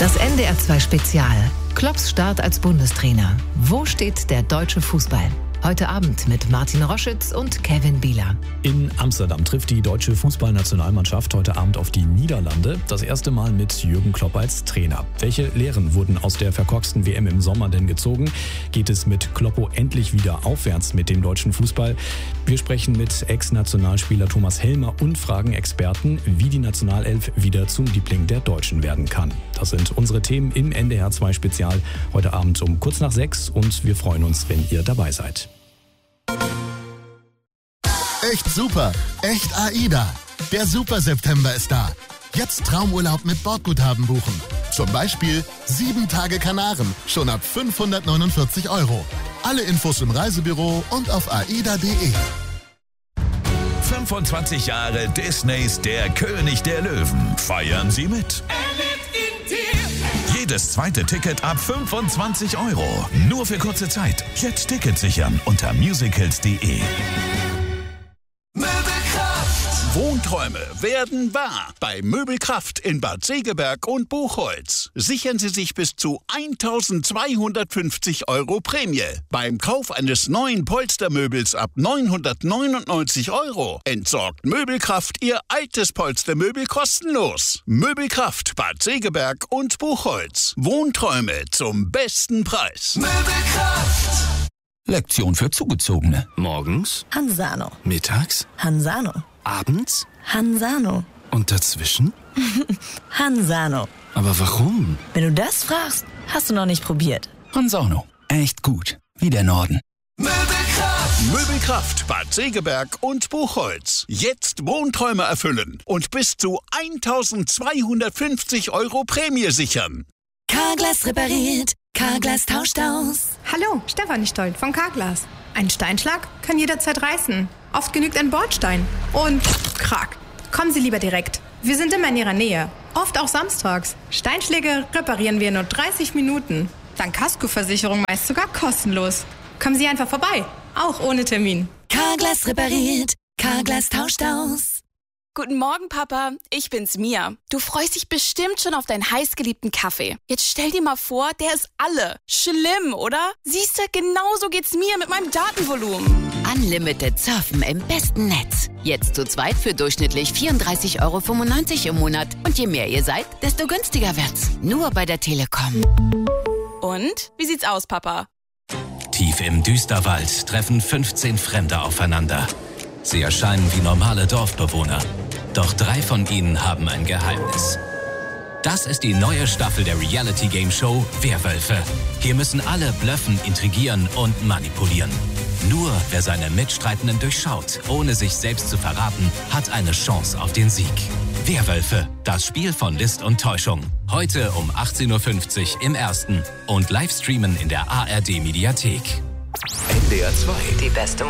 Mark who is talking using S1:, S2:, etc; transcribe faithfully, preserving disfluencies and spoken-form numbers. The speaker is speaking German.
S1: Das N D R zwei Spezial. Klopps Start als Bundestrainer. Wo steht der deutsche Fußball? Heute Abend mit Martin Roschitz und Kevin Bieler.
S2: In Amsterdam trifft die deutsche Fußballnationalmannschaft heute Abend auf die Niederlande. Das erste Mal mit Jürgen Klopp als Trainer. Welche Lehren wurden aus der verkorksten W M im Sommer denn gezogen? Geht es mit Kloppo endlich wieder aufwärts mit dem deutschen Fußball? Wir sprechen mit Ex-Nationalspieler Thomas Helmer und fragen Experten, wie die Nationalelf wieder zum Liebling der Deutschen werden kann. Das sind unsere Themen im N D R zwei Spezial heute Abend um kurz nach sechs und wir freuen uns, wenn ihr dabei seid.
S3: Echt super, echt AIDA. Der Super September ist da. Jetzt Traumurlaub mit Bordguthaben buchen. Zum Beispiel sieben Tage Kanaren, schon ab fünfhundertneunundvierzig Euro. Alle Infos im Reisebüro und auf aida punkt de.
S4: fünfundzwanzig Jahre Disneys Der König der Löwen. Feiern Sie mit. Jedes zweite Ticket ab fünfundzwanzig Euro. Nur für kurze Zeit. Jetzt Ticket sichern unter musicals punkt de. Möbelkraft. Wohnträume werden wahr. Bei Möbelkraft in Bad Segeberg und Buchholz. Sichern Sie sich bis zu eintausendzweihundertfünfzig Euro Prämie. Beim Kauf eines neuen Polstermöbels ab neunhundertneunundneunzig Euro entsorgt Möbelkraft Ihr altes Polstermöbel kostenlos. Möbelkraft Bad Segeberg und Buchholz. Wohnträume zum besten Preis. Möbelkraft.
S5: Lektion für Zugezogene.
S6: Morgens
S7: Hansano.
S6: Mittags
S7: Hansano.
S6: Abends
S7: Hansano.
S6: und dazwischen?
S7: Hansano.
S6: Aber warum?
S7: Wenn du das fragst, hast du noch nicht probiert.
S5: Hansano. Echt gut. Wie der Norden.
S4: Möbelkraft. Möbelkraft Bad Segeberg und Buchholz. Jetzt Wohnträume erfüllen und bis zu eintausendzweihundertfünfzig Euro Prämie sichern.
S8: Carglass repariert. Carglass tauscht aus.
S9: Hallo, Stefanie Stoll von Carglass. Ein Steinschlag kann jederzeit reißen. Oft genügt ein Bordstein. Und krack. Kommen Sie lieber direkt. Wir sind immer in Ihrer Nähe. Oft auch samstags. Steinschläge reparieren wir in nur dreißig Minuten. Dank Kaskoversicherung meist sogar kostenlos. Kommen Sie einfach vorbei. Auch ohne Termin.
S8: Carglass repariert. Carglass tauscht aus.
S10: Guten Morgen, Papa. Ich bin's, Mia. Du freust dich bestimmt schon auf deinen heißgeliebten Kaffee. Jetzt stell dir mal vor, der ist alle. Schlimm, oder? Siehst du, genauso geht's mir mit meinem Datenvolumen.
S11: Unlimited Surfen im besten Netz. Jetzt zu zweit für durchschnittlich vierunddreißig Euro fünfundneunzig im Monat. Und je mehr ihr seid, desto günstiger wird's. Nur bei der Telekom.
S10: Und? Wie sieht's aus, Papa?
S12: Tief im Düsterwald treffen fünfzehn Fremde aufeinander. Sie erscheinen wie normale Dorfbewohner. Doch drei von ihnen haben ein Geheimnis. Das ist die neue Staffel der Reality-Game-Show Werwölfe. Hier müssen alle blöffen, intrigieren und manipulieren. Nur wer seine Mitstreitenden durchschaut, ohne sich selbst zu verraten, hat eine Chance auf den Sieg. Werwölfe, das Spiel von List und Täuschung. Heute um achtzehn Uhr fünfzig im Ersten und Livestreamen in der A R D-Mediathek.
S4: N D R zwei.
S1: Die beste